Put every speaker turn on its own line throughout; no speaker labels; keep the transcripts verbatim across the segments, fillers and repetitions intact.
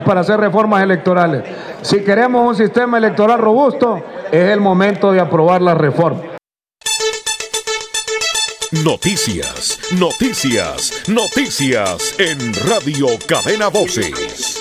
para hacer reformas electorales. Si queremos un sistema electoral robusto, es el momento de aprobar la reforma.
Noticias, noticias, noticias en Radio Cadena Voces.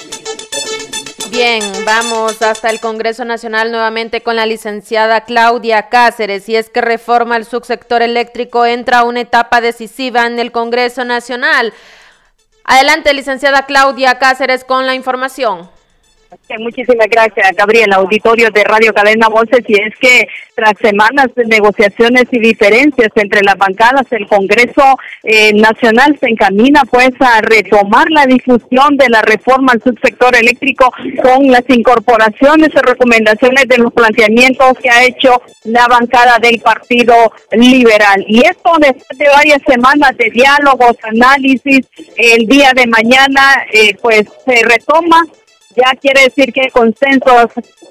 Bien, vamos hasta el Congreso Nacional nuevamente con la licenciada Claudia Cáceres, y es que reforma al subsector eléctrico entra a una etapa decisiva en el Congreso Nacional. Adelante, licenciada Claudia Cáceres, con la información.
Muchísimas gracias, Gabriela, auditorio de Radio Cadena Voces. Y es que tras semanas de negociaciones y diferencias entre las bancadas, el Congreso eh, Nacional se encamina pues a retomar la discusión de la reforma al subsector eléctrico con las incorporaciones y recomendaciones de los planteamientos que ha hecho la bancada del Partido Liberal. Y esto después de varias semanas de diálogos, análisis, el día de mañana eh, pues se retoma. Ya quiere decir que hay consensos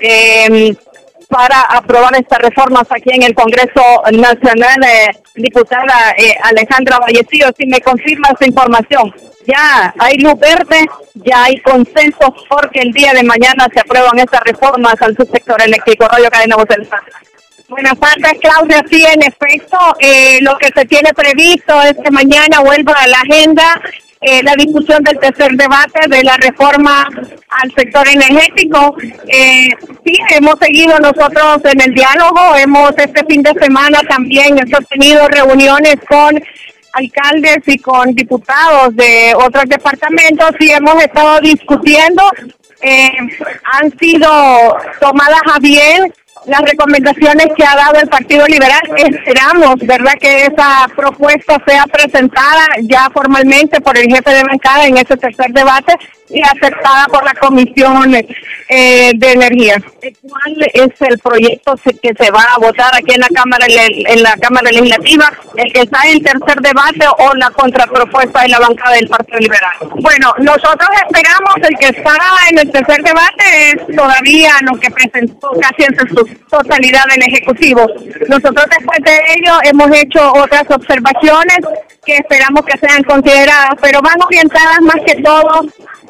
eh, para aprobar estas reformas aquí en el Congreso Nacional. Eh, diputada eh, Alejandra Vallecillo, si me confirma esa información, ya hay luz verde, ya hay consenso porque el día de mañana se aprueban estas reformas al subsector eléctrico. Radio Cadena Voces. Buenas tardes, Claudia. Sí, en efecto, eh, lo que se tiene previsto es que mañana vuelva a la agenda Eh, la discusión del tercer debate de la reforma al sector energético. Eh, sí, hemos seguido nosotros en el diálogo, hemos este fin de semana también sostenido reuniones con alcaldes y con diputados de otros departamentos y hemos estado discutiendo. Eh, han sido tomadas a bien las recomendaciones que ha dado el Partido Liberal. Esperamos, ¿verdad?, que esa propuesta sea presentada ya formalmente por el jefe de bancada en ese tercer debate y aceptada por la Comisión eh, de Energía. ¿Cuál es el proyecto que se va a votar aquí en la Cámara en la Cámara Legislativa? ¿El que está en el tercer debate o la contrapropuesta de la bancada del Partido Liberal? Bueno, nosotros esperamos el que está en el tercer debate es todavía lo que presentó casi en su totalidad el Ejecutivo. Nosotros después de ello hemos hecho otras observaciones que esperamos que sean consideradas, pero van orientadas más que todo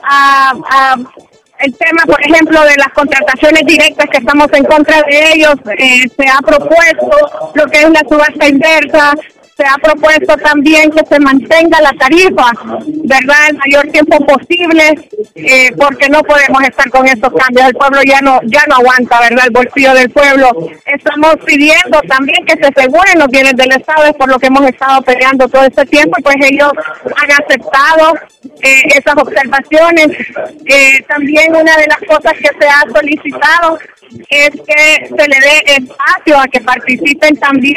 a, a el tema, por ejemplo, de las contrataciones directas, que estamos en contra de ellos. Eh, se ha propuesto lo que es la subasta inversa. Se ha propuesto también que se mantenga la tarifa, ¿verdad?, el mayor tiempo posible, eh, porque no podemos estar con estos cambios. El pueblo ya no ya no aguanta, ¿verdad?, el bolsillo del pueblo. Estamos pidiendo también que se aseguren los bienes del Estado, es por lo que hemos estado peleando todo este tiempo, y pues ellos han aceptado eh, esas observaciones. Eh, también una de las cosas que se ha solicitado es que se le dé espacio a que participen también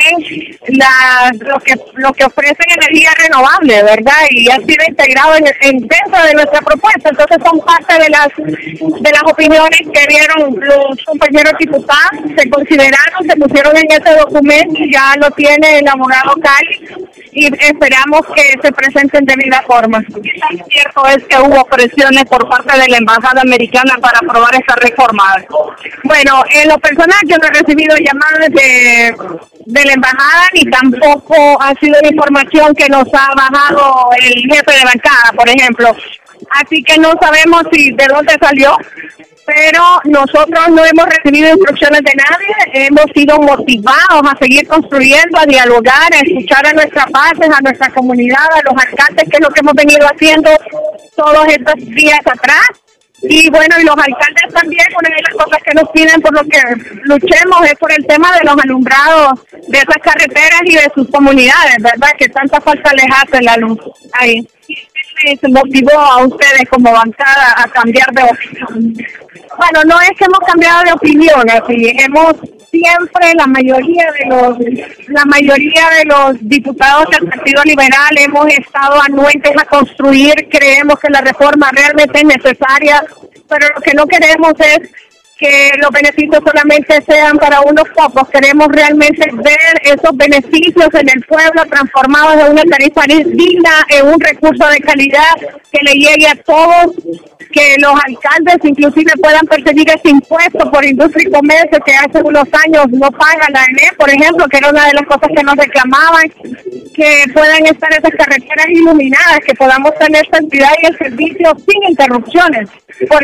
la, lo que lo que ofrecen energía renovable, ¿verdad? Y ha sido integrado en, en dentro de nuestra propuesta. Entonces son parte de las de las opiniones que dieron los compañeros diputados, se consideraron, se pusieron en ese documento, ya lo tiene el abogado Cali, y esperamos que se presenten de debida forma. Tan cierto es que hubo presiones por parte de la Embajada Americana para aprobar esta reforma. Bueno, en lo personal yo no he recibido llamadas de, de la Embajada, ni tampoco ha sido la información que nos ha bajado el jefe de bancada, por ejemplo. Así que no sabemos si de dónde salió, pero nosotros no hemos recibido instrucciones de nadie, hemos sido motivados a seguir construyendo, a dialogar, a escuchar a nuestras bases, a nuestra comunidad, a los alcaldes, que es lo que hemos venido haciendo todos estos días atrás. Y bueno, y los alcaldes también, una de las cosas que nos piden por lo que luchemos es por el tema de los alumbrados de esas carreteras y de sus comunidades, ¿verdad?, que tanta falta les hace la luz ahí. ¿Qué les motivó a ustedes como bancada a cambiar de opinión? Bueno, no es que hemos cambiado de opinión, así hemos siempre, la mayoría de los la mayoría de los diputados del Partido Liberal hemos estado anuentes a construir. Creemos que la reforma realmente es necesaria, pero lo que no queremos es que los beneficios solamente sean para unos pocos. Queremos realmente ver esos beneficios en el pueblo transformados en una tarifa digna, en un recurso de calidad que le llegue a todos, que los alcaldes inclusive puedan percibir ese impuesto por industria y comercio que hace unos años no paga la E N E, por ejemplo, que era una de las cosas que nos reclamaban, que puedan estar esas carreteras iluminadas, que podamos tener seguridad y el servicio sin interrupciones. Porque